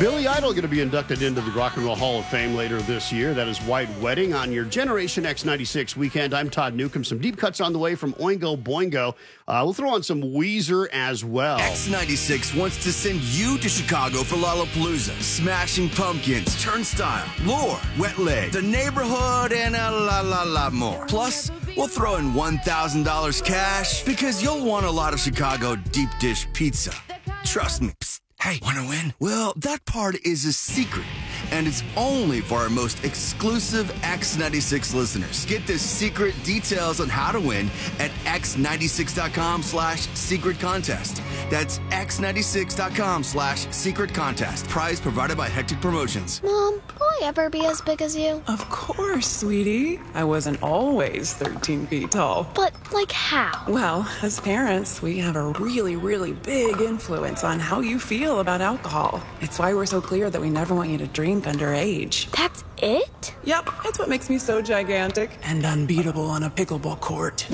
Billy Idol going to be inducted into the Rock and Roll Hall of Fame later this year. That is White Wedding on your Generation X 96 weekend. I'm Todd Newcomb. Some deep cuts on the way from Oingo Boingo. We'll throw on some Weezer as well. X96 wants to send you to Chicago for Lollapalooza, Smashing Pumpkins, Turnstile, Lore, Wet Leg, The Neighborhood, and a lot more. Plus, we'll throw in $1,000 cash because you'll want a lot of Chicago deep dish pizza. Trust me. Psst. Hey, want to win? Well, that part is a secret, and it's only for our most exclusive X96 listeners. Get the secret details on how to win at x96.com/secret contest. That's x96.com/secret contest. Prize provided by Hectic Promotions. Mom, will I ever be as big as you? Of course, sweetie. I wasn't always 13 feet tall. But, like, how? Well, as parents, we have a really, really big influence on how you feel about alcohol. It's why we're so clear that we never want you to drink underage. That's it? Yep, it's what makes me so gigantic and unbeatable on a pickleball court.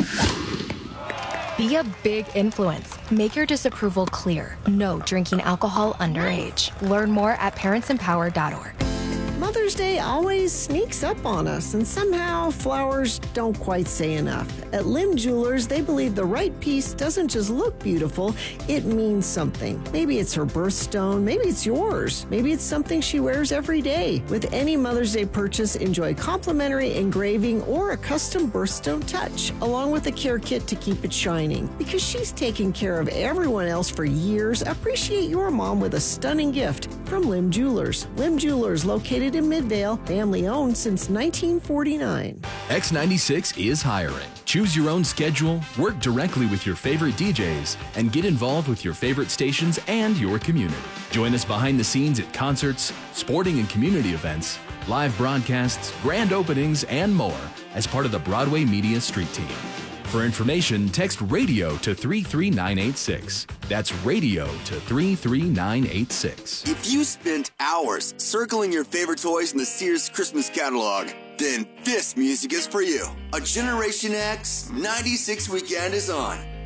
Be a big influence. Make your disapproval clear. No drinking alcohol underage. Learn more at parentsempower.org. Mother's Day always sneaks up on us, and somehow flowers don't quite say enough. At Lim Jewelers, they believe the right piece doesn't just look beautiful, it means something. Maybe it's her birthstone, maybe it's yours, maybe it's something she wears every day. With any Mother's Day purchase, enjoy complimentary engraving or a custom birthstone touch, along with a care kit to keep it shining. Because she's taken care of everyone else for years, appreciate your mom with a stunning gift from Lim Jewelers. Lim Jewelers, located in Midvale, family owned since 1949. X96 is hiring. Choose your own schedule, work directly with your favorite DJs, and get involved with your favorite stations and your community. Join us behind the scenes at concerts, sporting and community events, live broadcasts, grand openings, and more as part of the Broadway Media Street Team. For information, text RADIO to 33986. That's RADIO to 33986. If you spent hours circling your favorite toys in the Sears Christmas catalog, then this music is for you. A Generation X 96 weekend is on.